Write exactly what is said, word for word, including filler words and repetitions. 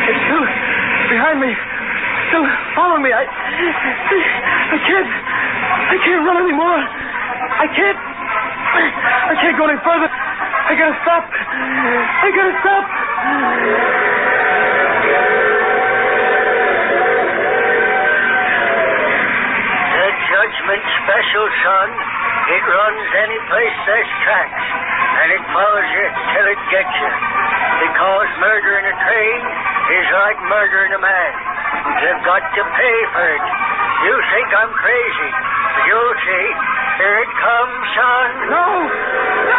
It's still behind me. Still following me. I, I can't, I can't run anymore. I can't, I can't go any further. I gotta stop. I gotta stop. The Judgment Special, son. It runs any place there's tracks, and it follows you till it gets you. Because murdering a train is like murdering a man. You've got to pay for it. You think I'm crazy, but you'll see. Here it comes, son. No!